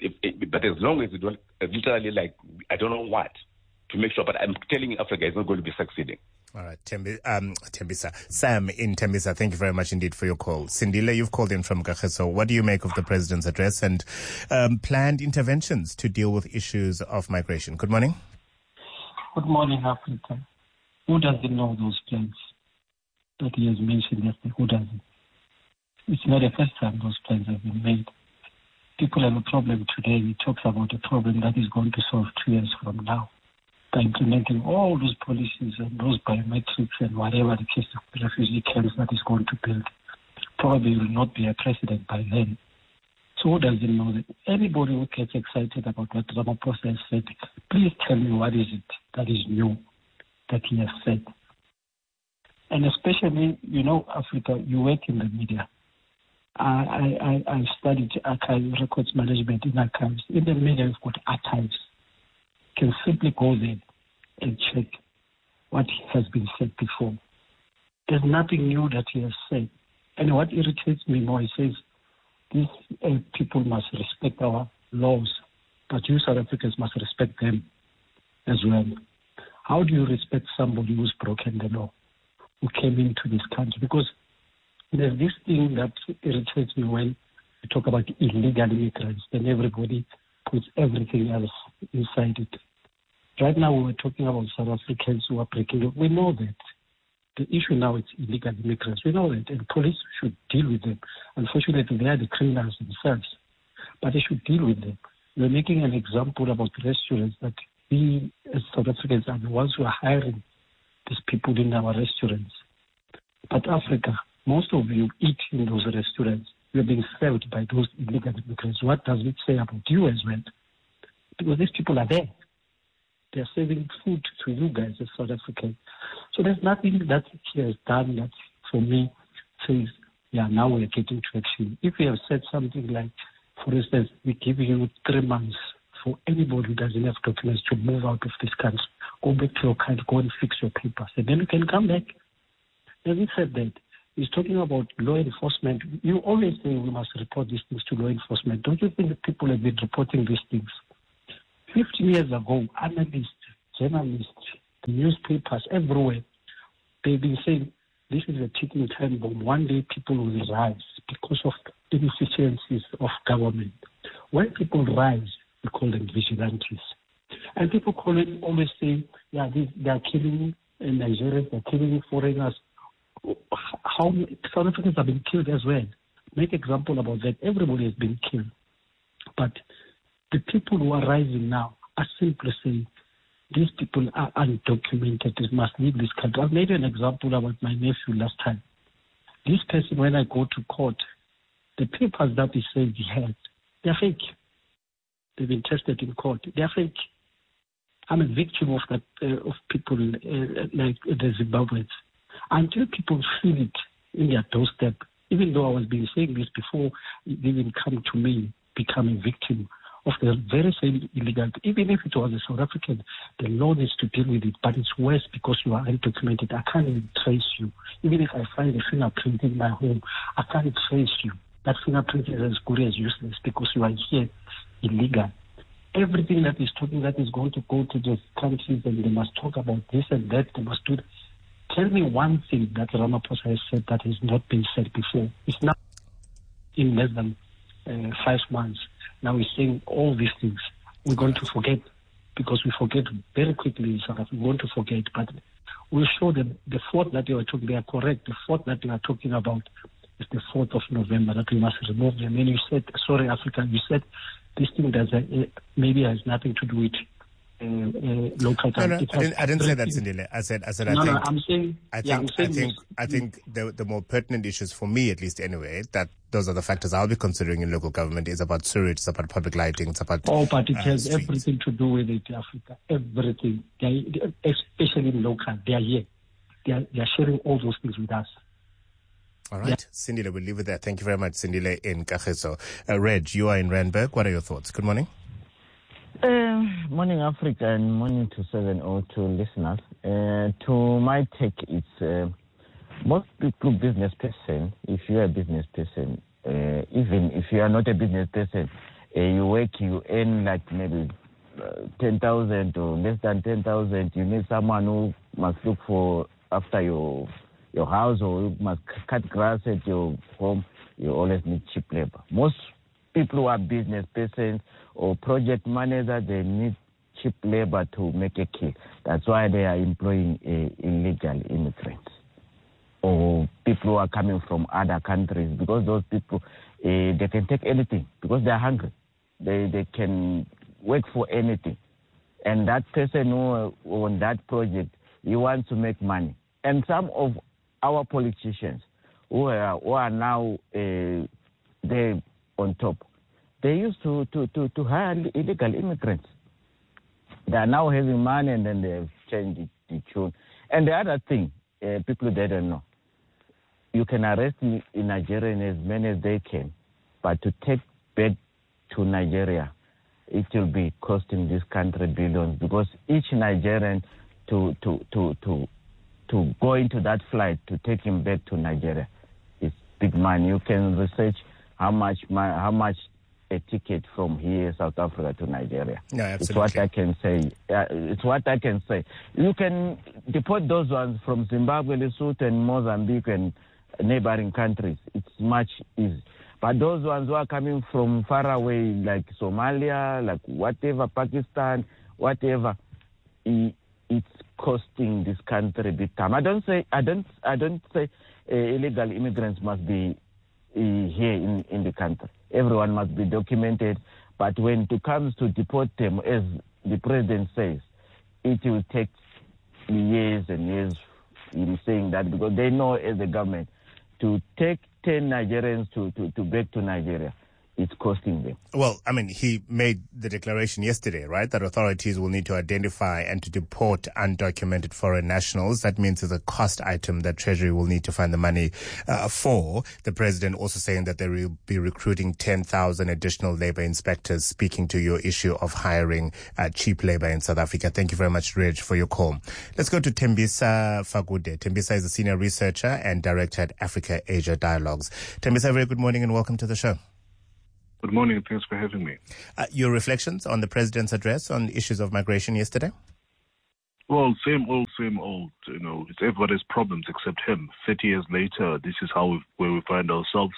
as long as you don't literally like, I don't know what, to make sure, but I'm telling you, Africa is not going to be succeeding. All right, Tembisa. Sam in Tembisa, thank you very much indeed for your call. Sindile, you've called in from Kagiso. What do you make of the president's address and planned interventions to deal with issues of migration? Good morning. Good morning, Africa. Who doesn't know those plans that he has mentioned yesterday? Who doesn't? It's not the first time those plans have been made. People have a problem today. He talks about a problem that is going to solve 2 years from now, by implementing all those policies and those biometrics and whatever the case of refugee camps that is going to build. Probably will not be a president by then. So who doesn't know that? Anybody who gets excited about what Ramaphosa has said, please tell me what is it that is new that he has said. And especially, Africa, you work in the media. I studied records management in archives. In the media, we've got archives. Can simply go there and check what has been said before. There's nothing new that he has said. And what irritates me more, he says, these people must respect our laws, but you South Africans must respect them as well. How do you respect somebody who's broken the law, who came into this country? Because there's this thing that irritates me when you talk about illegal immigrants, then everybody puts everything else inside it. Right now, we're talking about South Africans who are breaking law. We know that. The issue now is illegal immigrants. We know that, and police should deal with them. Unfortunately, they are the criminals themselves, but they should deal with them. We're making an example about restaurants that we, as South Africans, are the ones who are hiring these people in our restaurants. But Africa, most of you eat in those restaurants. You're being served by those illegal immigrants. What does it say about you as well? Because these people are there. They're serving food to you guys as South Africans. So there's nothing that he has done that, for me, says, yeah, now we're getting to action. If we have said something like, for instance, we give you 3 months for anybody who doesn't have documents to move out of this country, go back to your country, go and fix your papers, and then you can come back. Having said that, he's talking about law enforcement. You always say we must report these things to law enforcement. Don't you think that people have been reporting these things? 15 years ago, analysts, journalists, newspapers, everywhere, they've been saying this is a ticking time bomb. One day people will rise because of inefficiencies of government. When people rise, we call them vigilantes. And people always say, yeah, they are killing Nigerians, they're killing foreigners. How South Africans have been killed as well. Make example about that. Everybody has been killed. But the people who are rising now are simply saying, these people are undocumented. They must leave this country. I've made an example about my nephew last time. This person, when I go to court, the papers that he says he had, they're fake. They've been tested in court. They're fake. I'm a victim of that, of people like the Zimbabweans. Until people feel it in their doorstep, even though I was being saying this before it even come to me, become a victim of the very same illegal. Even if it was a South African, the law needs to deal with it, but it's worse because you are undocumented. I can't even trace you. Even if I find a fingerprint in my home, I can't trace you. That fingerprint is as good as useless because you are here illegal. Everything that is talking that is going to go to those countries and they must talk about this and that, they must do that. Tell me one thing that Ramaphosa has said that has not been said before. It's not in less than 5 months. Now he's saying all these things. We're going to forget because we forget very quickly in South Africa. We're going to forget. But we'll show them the 4th that you are talking, they are correct. The 4th that you are talking about is the 4th of November, that we must remove them. And you said, sorry, Africa, you said this thing does maybe has nothing to do with local time. No, I didn't say that, Sindile. I said. I think the more pertinent issues for me, at least anyway, that those are the factors I'll be considering in local government. Is about sewage, it's about public lighting, it's about but it has streets. Everything to do with it, Africa. Everything, especially in local, they are here. They are sharing all those things with us. All right, Sindile, we'll leave it there. Thank you very much, Sindile in Kagiso. Reg, you are in Randburg. What are your thoughts? Good morning. Morning, Africa, and morning to 702 listeners. To my take, it's most people business person. If you are a business person, even if you are not a business person, you work, you earn like maybe 10,000 or less than 10,000. You need someone who must look for after your house, or you must cut grass at your home. You always need cheap labor. Most people who are business persons or project managers, they need cheap labor to make a kill. That's why they are employing illegal immigrants or people who are coming from other countries, because those people, they can take anything because they are hungry. They can work for anything. And that person who on that project, he wants to make money. And some of our politicians who are now there on top, they used to hire illegal immigrants. They are now having money, and then they have changed the tune. And the other thing, people they don't know, you can arrest in Nigeria as many as they can, but to take back to Nigeria, it will be costing this country billions, because each Nigerian to go into that flight to take him back to Nigeria is big money. You can research how much a ticket from here, South Africa, to Nigeria. No, absolutely. It's what I can say. It's what I can say. You can deport those ones from Zimbabwe, Lesotho, and Mozambique and neighboring countries. It's much easier. But those ones who are coming from far away, like Somalia, like whatever, Pakistan, whatever, it's costing this country big time. I don't say illegal immigrants must be here in the country. Everyone must be documented. But when it comes to deport them, as the president says, it will take years and years in saying that, because they know as a government to take 10 Nigerians to back to Nigeria it's costing them. Well, I mean, he made the declaration yesterday, right, that authorities will need to identify and to deport undocumented foreign nationals. That means it's a cost item that Treasury will need to find the money for. The president also saying that they will be recruiting 10,000 additional labor inspectors, speaking to your issue of hiring cheap labor in South Africa. Thank you very much, Reg, for your call. Let's go to Tembisa Fagude. Tembisa is a senior researcher and director at Africa-Asia Dialogues. Tembisa, very good morning and welcome to the show. Good morning. Thanks for having me. Your reflections on the president's address on issues of migration yesterday? Well, same old. You know, it's everybody's problems except him. 30 years later, this is where we find ourselves.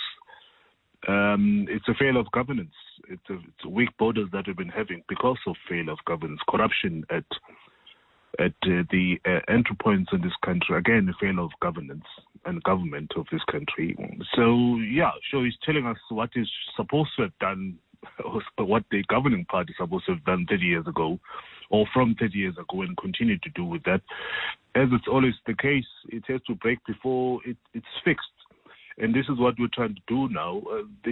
It's a failure of governance. It's weak borders that we've been having because of failure of governance, corruption at the entry points in this country. Again, a failure of governance and government of this country. So he's telling us what is supposed to have done, what the governing party is supposed to have done 30 years ago, or from 30 years ago, and continue to do with that. As it's always the case, it has to break before it's fixed. And this is what we're trying to do now.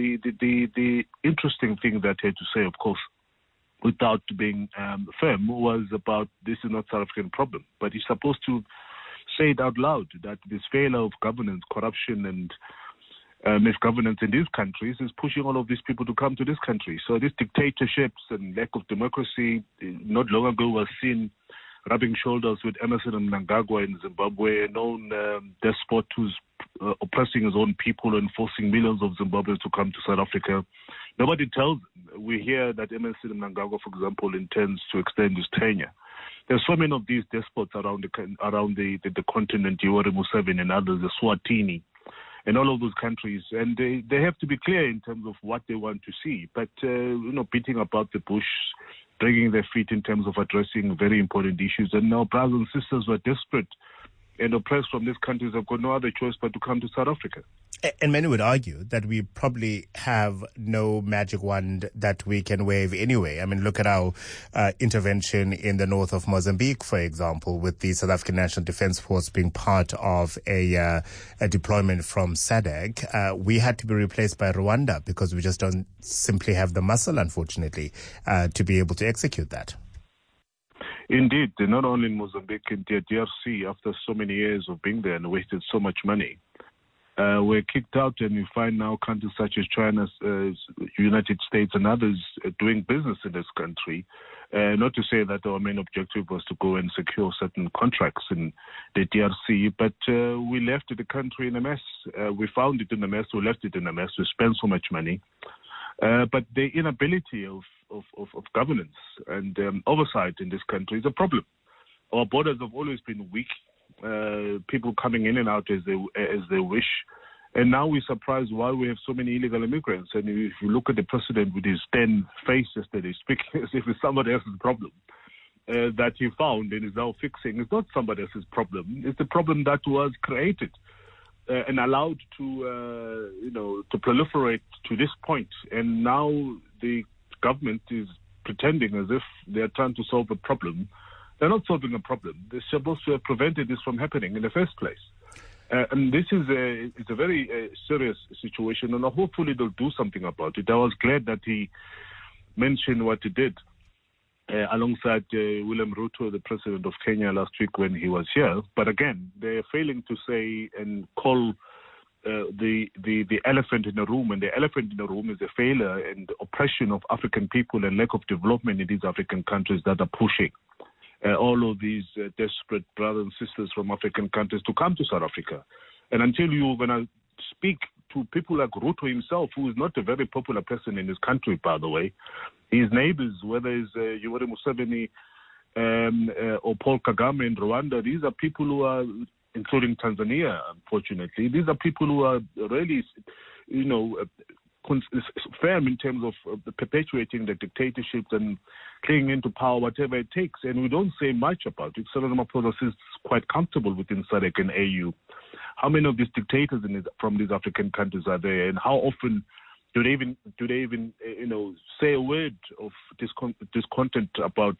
The interesting thing that I had to say, of course, without being firm, was about this is not South African problem. But he's supposed to say it out loud, that this failure of governance, corruption and misgovernance in these countries is pushing all of these people to come to this country. So these dictatorships and lack of democracy, not long ago was seen rubbing shoulders with Emmerson Mnangagwa in Zimbabwe, a known despot who's oppressing his own people and forcing millions of Zimbabweans to come to South Africa. Nobody tells them. We hear that Emmerson Mnangagwa, for example, intends to extend his tenure. There's so many of these despots around the continent, Yoweri Museveni and others, the Swatini, and all of those countries, and they have to be clear in terms of what they want to see. But beating about the bush, dragging their feet in terms of addressing very important issues, and now brothers and sisters who are desperate and oppressed from these countries have got no other choice but to come to South Africa. And many would argue that we probably have no magic wand that we can wave anyway. I mean, look at our intervention in the north of Mozambique, for example, with the South African National Defence Force being part of a deployment from SADC. We had to be replaced by Rwanda because we just don't simply have the muscle, unfortunately, to be able to execute that. Indeed, not only in Mozambique, in the DRC, after so many years of being there and wasted so much money, we're kicked out, and you find now countries such as China, United States and others doing business in this country. Not to say that our main objective was to go and secure certain contracts in the DRC, but we left the country in a mess. We found it in a mess, we left it in a mess, we spent so much money. But the inability of governance and oversight in this country is a problem. Our borders have always been weak, people coming in and out as they wish. And now we're surprised why we have so many illegal immigrants. And if you look at the president with his stern face yesterday, speaking as if it's somebody else's problem that he found and is now fixing, it's not somebody else's problem. It's the problem that was created and allowed to proliferate to this point. And now the government is pretending as if they're trying to solve a problem. They're not solving a problem. They're supposed to have prevented this from happening in the first place. And this is a very serious situation, and hopefully they'll do something about it. I was glad that he mentioned what he did alongside William Ruto, the president of Kenya, last week when he was here. But again, they're failing to say and call the elephant in the room, and the elephant in the room is the failure and oppression of African people and lack of development in these African countries that are pushing all of these desperate brothers and sisters from African countries to come to South Africa. And until you're going to speak to people like Ruto himself, who is not a very popular person in this country, by the way, his neighbors, whether it's Yoweri Museveni or Paul Kagame in Rwanda, these are people who are, including Tanzania, unfortunately, these are people who are really, firm in terms of perpetuating the dictatorship and clinging into power, whatever it takes. And we don't say much about it. Cyril Ramaphosa is quite comfortable within SADC and AU. How many of these dictators from these African countries are there, and how often do they even say a word of discontentment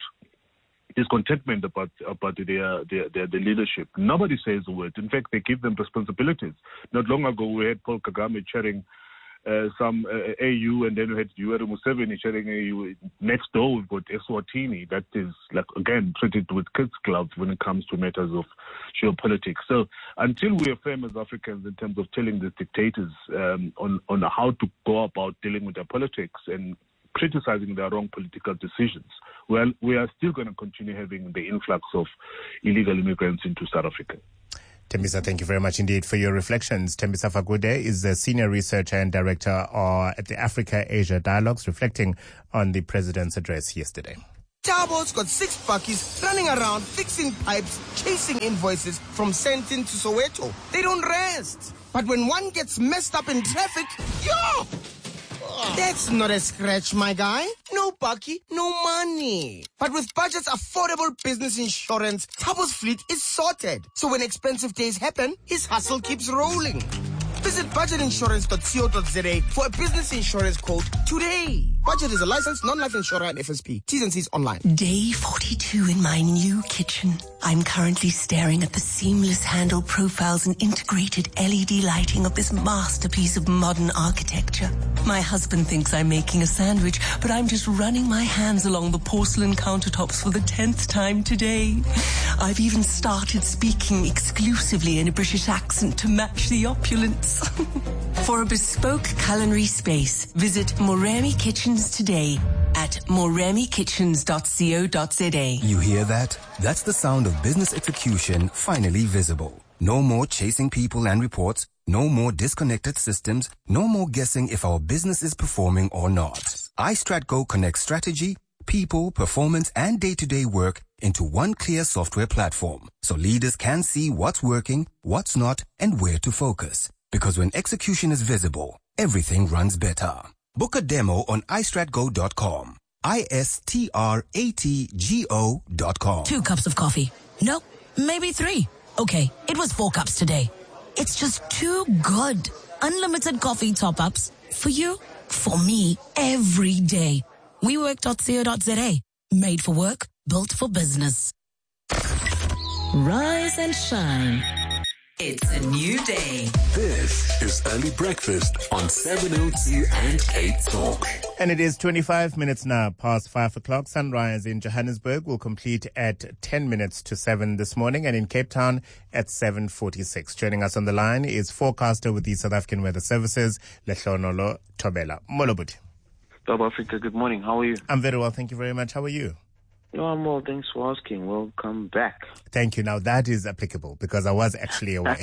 about their leadership? Nobody says a word. In fact, they give them responsibilities. Not long ago, we had Paul Kagame chairing some AU, and then we had Yoweri Museveni sharing AU. Next door, we've got Eswatini, that is, like, again, treated with kids' gloves when it comes to matters of geopolitics. So until we are firm as Africans in terms of telling the dictators on how to go about dealing with their politics and criticizing their wrong political decisions, well, we are still going to continue having the influx of illegal immigrants into South Africa. Tembisa, thank you very much indeed for your reflections. Tembisa Fagude is the Senior Researcher and Director at the Africa-Asia Dialogues, reflecting on the President's address yesterday. Tabo's got 6 buckies running around fixing pipes, chasing invoices from Sentin to Soweto. They don't rest. But when one gets messed up in traffic, yo! That's not a scratch, my guy. No bucky, no money. But with Budget's affordable business insurance, Tabo's fleet is sorted. So when expensive days happen, his hustle keeps rolling. Visit budgetinsurance.co.za for a business insurance quote today. Budget is a licensed non-life insurer and FSP. T's and C's online. Day 42 in my new kitchen. I'm currently staring at the seamless handle profiles and integrated LED lighting of this masterpiece of modern architecture. My husband thinks I'm making a sandwich, but I'm just running my hands along the porcelain countertops for the 10th time today. I've even started speaking exclusively in a British accent to match the opulence. For a bespoke culinary space, visit Moremi Kitchens today at moremikitchens.co.za. You hear that? That's the sound of business execution finally visible. No more chasing people and reports. No more disconnected systems. No more guessing if our business is performing or not. iStratGo connects strategy, people, performance, and day-to-day work into one clear software platform, so leaders can see what's working, what's not, and where to focus. Because when execution is visible, everything runs better. Book a demo on istratgo.com. istratgo.com. 2 cups of coffee. No, maybe 3. Okay, it was 4 cups today. It's just too good. Unlimited coffee top-ups. For you, for me, every day. WeWork.co.za. Made for work, built for business. Rise and shine. It's a new day. This is Early Breakfast on 702 and Cape Talk. And it is 25 minutes now past 5 o'clock. Sunrise in Johannesburg will complete at 10 minutes to 7 this morning, and in Cape Town at 7:46. Joining us on the line is forecaster with the South African Weather Services, Lehlonolo Thobela. Molobuti. South Africa, good morning. How are you? I'm very well, thank you very much. How are you? No, I'm well. Thanks for asking. Welcome back. Thank you. Now that is applicable because I was actually away.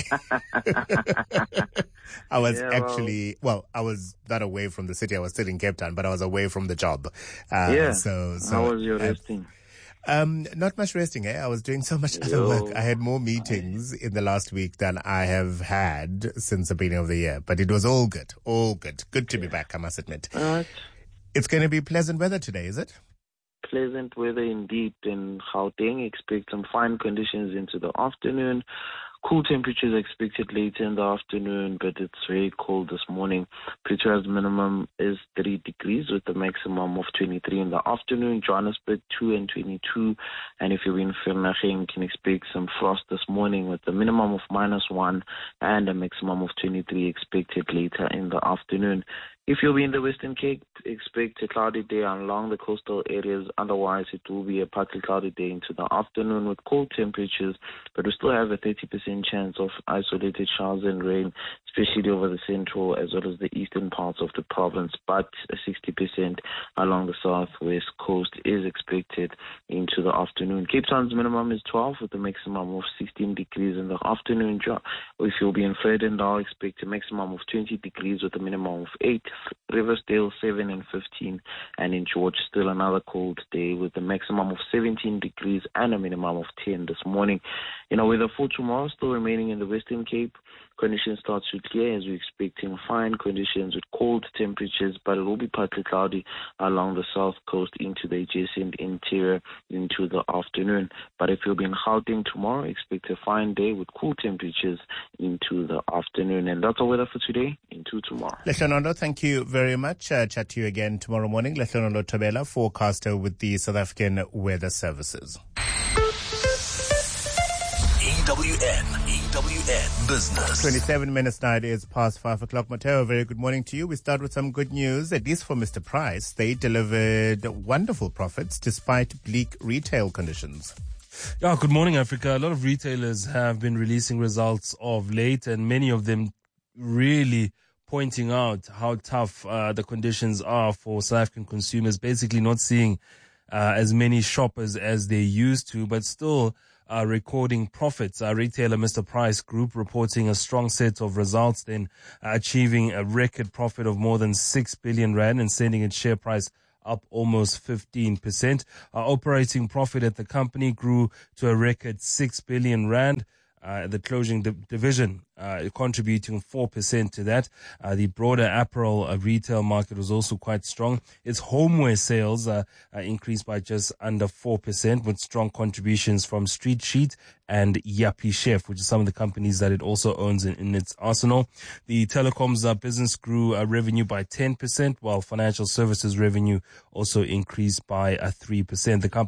I was I was not away from the city. I was still in Cape Town, but I was away from the job. So how was your resting? Not much resting, I was doing so much other work. I had more meetings in the last week than I have had since the beginning of the year, but it was all good. All good. Good to be back, I must admit. It's going to be pleasant weather today, is it? Pleasant weather indeed in Gauteng. Expect some fine conditions into the afternoon. Cool temperatures expected later in the afternoon, but it's very cold this morning. Pretoria's minimum is 3 degrees with a maximum of 23 in the afternoon. Johannesburg 2 and 22. And if you're in Vereeniging, you can expect some frost this morning with a minimum of -1 and a maximum of 23 expected later in the afternoon. If you'll be in the Western Cape, expect a cloudy day along the coastal areas. Otherwise, it will be a partly cloudy day into the afternoon with cold temperatures, but we still have a 30% chance of isolated showers and rain, especially over the central as well as the eastern parts of the province, but a 60% along the southwest coast is expected into the afternoon. Cape Town's minimum is 12 with a maximum of 16 degrees in the afternoon. If you'll be in Vredendal, expect a maximum of 20 degrees with a minimum of 8. Riversdale 7 and 15, and in George still another cold day with a maximum of 17 degrees and a minimum of 10 this morning. Weather for tomorrow still remaining in the Western Cape. Conditions start to clear as we're expecting fine conditions with cold temperatures, but it will be partly cloudy along the south coast into the adjacent interior into the afternoon. But if you'll be in Gauteng tomorrow, expect a fine day with cool temperatures into the afternoon. And that's our weather for today into tomorrow. Lehlonolo, thank you very much. Chat to you again tomorrow morning. Lehlonolo Thobela, forecaster with the South African Weather Services. EWN EWN Business. 27 minutes now, it is past 5 o'clock. Mateo, very good morning to you. We start with some good news, at least for Mr. Price. They delivered wonderful profits despite bleak retail conditions. Yeah, good morning, Africa. A lot of retailers have been releasing results of late, and many of them really pointing out how tough the conditions are for South African consumers, basically not seeing as many shoppers as they used to, but still recording profits. Retailer Mr. Price Group reporting a strong set of results, then achieving a record profit of more than 6 billion rand and sending its share price up almost 15%. Operating profit at the company grew to a record 6 billion rand. The clothing division contributing 4% to that. The broader apparel retail market was also quite strong. Its homeware sales increased by just under 4%, with strong contributions from Street Sheet and Yappy Chef, which is some of the companies that it also owns in its arsenal. The telecoms business grew revenue by 10%, while financial services revenue also increased by 3%. The company